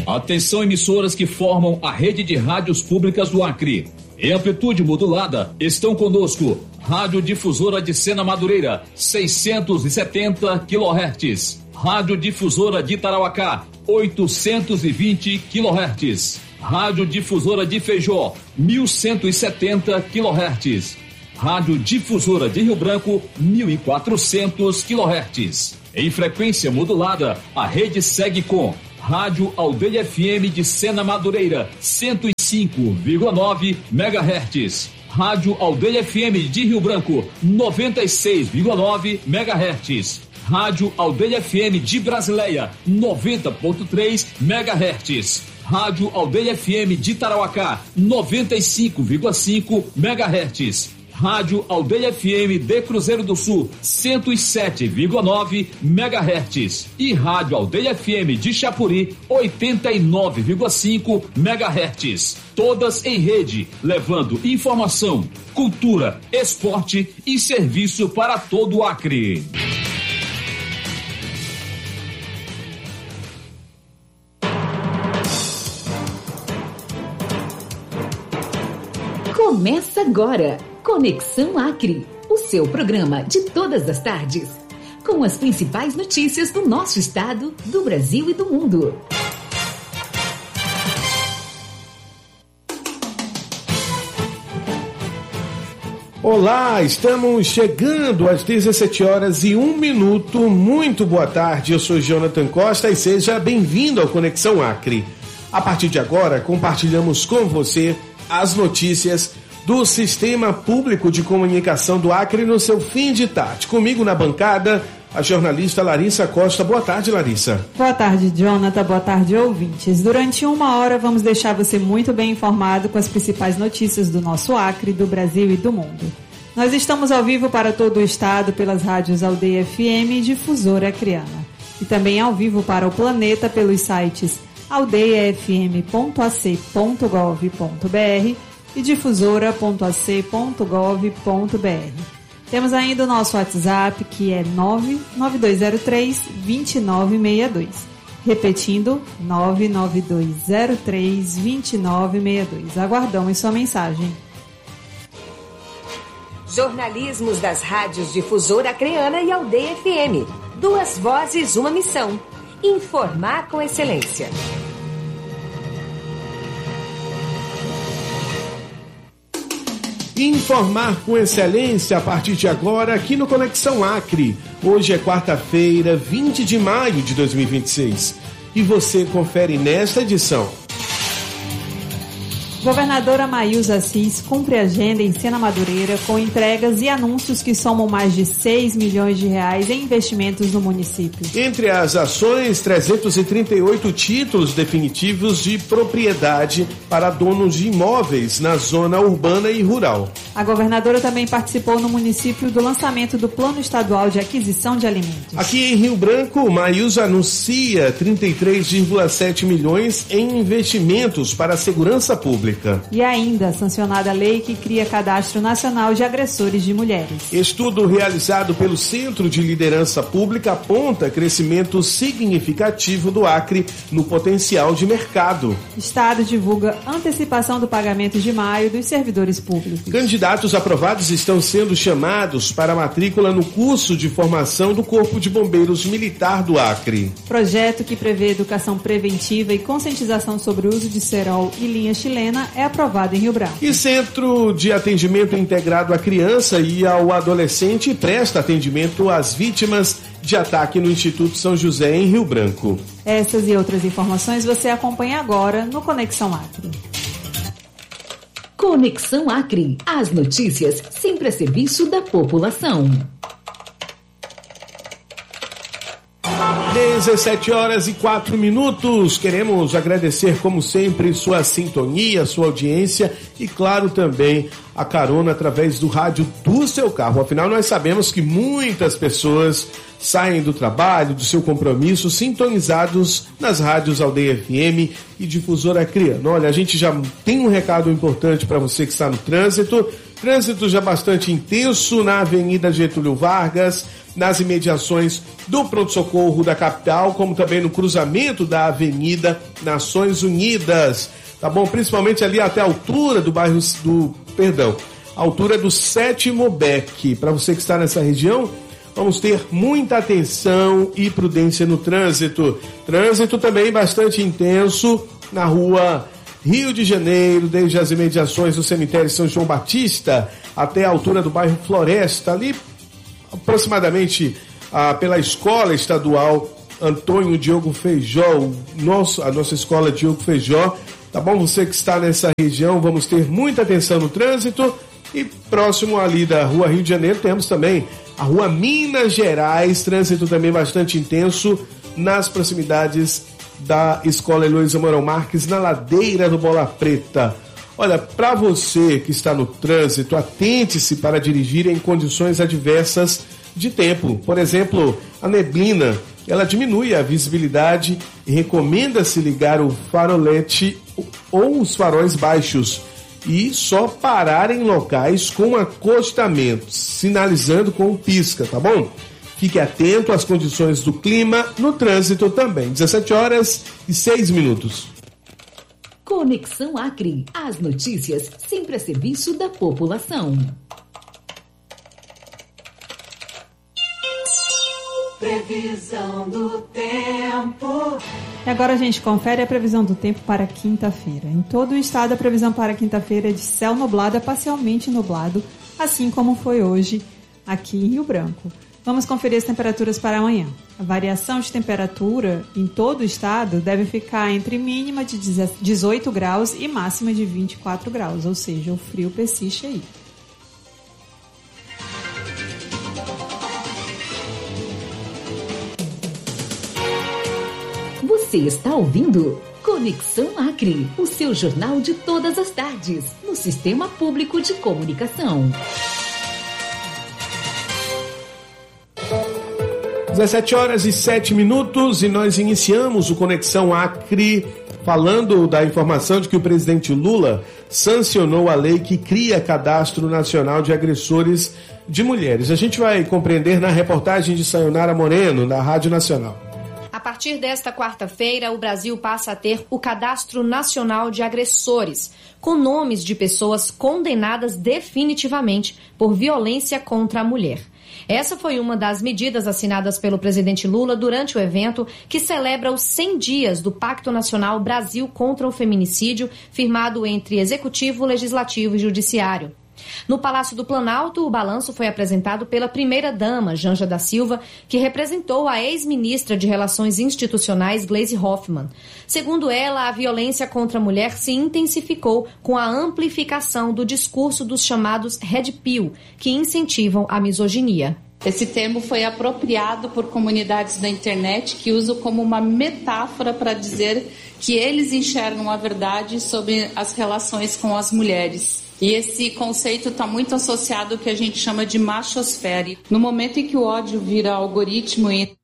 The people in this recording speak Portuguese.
Atenção, emissoras que formam a rede de rádios públicas do Acre. Em amplitude modulada, estão conosco Rádio Difusora de Sena Madureira, 670 kHz. Rádio Difusora de Tarauacá, 820 kHz. Rádio Difusora de Feijó, 1170 kHz. Rádio Difusora de Rio Branco, 1400 kHz. Em frequência modulada, a rede segue com Rádio Aldeia FM de Sena Madureira, 105,9 MHz. Rádio Aldeia FM de Rio Branco, 96,9 MHz. Rádio Aldeia FM de Brasileia, 90,3 MHz. Rádio Aldeia FM de Tarauacá, 95,5 MHz. Rádio Aldeia FM de Cruzeiro do Sul, 107,9 MHz. E Rádio Aldeia FM de Chapuri, 89,5 MHz. Todas em rede, levando informação, cultura, esporte e serviço para todo o Acre. Começa agora, Conexão Acre, o seu programa de todas as tardes, com as principais notícias do nosso estado, do Brasil e do mundo. Olá, estamos chegando às 17h01. Muito boa tarde, eu sou Jonathan Costa e seja bem-vindo ao Conexão Acre. A partir de agora, compartilhamos com você as notícias do Sistema Público de Comunicação do Acre no seu fim de tarde. Comigo na bancada, a jornalista Larissa Costa. Boa tarde, Larissa. Boa tarde, Jonathan. Boa tarde, ouvintes. Durante 1 hora vamos deixar você muito bem informado com as principais notícias do nosso Acre, do Brasil e do mundo. Nós estamos ao vivo para todo o estado pelas rádios Aldeia FM e Difusora Acreana. E também ao vivo para o planeta pelos sites aldeiafm.ac.gov.br e difusora.ac.gov.br. Temos ainda o nosso WhatsApp, que é 99203-2962. Repetindo, 99203-2962. Aguardamos sua mensagem. Jornalismos das rádios Difusora Acreana e Aldeia FM. 2 vozes, uma missão. Informar com excelência. Informar com excelência a partir de agora aqui no Conexão Acre. Hoje é quarta-feira, 20 de maio de 2026. E você confere nesta edição. Governadora Maílza Assis cumpre agenda em Sena Madureira com entregas e anúncios que somam mais de 6 milhões de reais em investimentos no município. Entre as ações, 338 títulos definitivos de propriedade para donos de imóveis na zona urbana e rural. A governadora também participou no município do lançamento do Plano Estadual de Aquisição de Alimentos. Aqui em Rio Branco, Maílza anuncia 33,7 milhões em investimentos para a segurança pública. E ainda, sancionada a lei que cria Cadastro Nacional de Agressores de Mulheres. Estudo realizado pelo Centro de Liderança Pública aponta crescimento significativo do Acre no potencial de mercado. Estado divulga antecipação do pagamento de maio dos servidores públicos. Candidatos aprovados estão sendo chamados para matrícula no curso de formação do Corpo de Bombeiros Militar do Acre. Projeto que prevê educação preventiva e conscientização sobre o uso de cerol e linha chilena é aprovado em Rio Branco. E Centro de Atendimento Integrado à Criança e ao Adolescente presta atendimento às vítimas de ataque no Instituto São José em Rio Branco. Essas e outras informações você acompanha agora no Conexão Acre. Conexão Acre. As notícias sempre a serviço da população. 17h04. Queremos agradecer, como sempre, sua sintonia, sua audiência e, claro, também a carona através do rádio do seu carro. Afinal, nós sabemos que muitas pessoas saem do trabalho, do seu compromisso, sintonizados nas rádios Aldeia FM e Difusora Acreana. Olha, a gente já tem um recado importante para você que está no trânsito. Trânsito já bastante intenso na Avenida Getúlio Vargas, nas imediações do pronto-socorro da capital, como também no cruzamento da Avenida Nações Unidas, tá bom? Principalmente ali até a altura do bairro altura do 7º Beck. Para você que está nessa região, vamos ter muita atenção e prudência no trânsito. Trânsito também bastante intenso na rua Rio de Janeiro, desde as imediações do cemitério São João Batista até a altura do bairro Floresta, ali aproximadamente pela escola estadual Antônio Diogo Feijó, a nossa escola Diogo Feijó, tá bom? Você que está nessa região, vamos ter muita atenção no trânsito. E próximo ali da rua Rio de Janeiro temos também a rua Minas Gerais, trânsito também bastante intenso nas proximidades da Escola Heloísa Mourão Marques, na ladeira do Bola Preta. Olha, para você que está no trânsito, atente-se para dirigir em condições adversas de tempo. Por exemplo, a neblina, ela diminui a visibilidade e recomenda-se ligar o farolete ou os faróis baixos e só parar em locais com acostamentos, sinalizando com o pisca, tá bom? Fique atento às condições do clima no trânsito também. 17h06. Conexão Acre. As notícias sempre a serviço da população. Previsão do tempo. E agora a gente confere a previsão do tempo para quinta-feira. Em todo o estado, a previsão para quinta-feira é de céu nublado a parcialmente nublado, assim como foi hoje aqui em Rio Branco. Vamos conferir as temperaturas para amanhã. A variação de temperatura em todo o estado deve ficar entre mínima de 18 graus e máxima de 24 graus, ou seja, o frio persiste aí. Você está ouvindo Conexão Acre, o seu jornal de todas as tardes, no Sistema Público de Comunicação. 17h07 e nós iniciamos o Conexão Acre falando da informação de que o presidente Lula sancionou a lei que cria Cadastro Nacional de Agressores de Mulheres. A gente vai compreender na reportagem de Sayonara Moreno, da Rádio Nacional. A partir desta quarta-feira, o Brasil passa a ter o Cadastro Nacional de Agressores, com nomes de pessoas condenadas definitivamente por violência contra a mulher. Essa foi uma das medidas assinadas pelo presidente Lula durante o evento que celebra os 100 dias do Pacto Nacional Brasil contra o Feminicídio, firmado entre Executivo, Legislativo e Judiciário. No Palácio do Planalto, o balanço foi apresentado pela primeira-dama, Janja da Silva, que representou a ex-ministra de Relações Institucionais, Gleisi Hoffmann. Segundo ela, a violência contra a mulher se intensificou com a amplificação do discurso dos chamados Red Pill, que incentivam a misoginia. Esse termo foi apropriado por comunidades da internet que usam como uma metáfora para dizer que eles enxergam a verdade sobre as relações com as mulheres. E esse conceito está muito associado ao que a gente chama de machosfera. No momento em que o ódio vira algoritmo e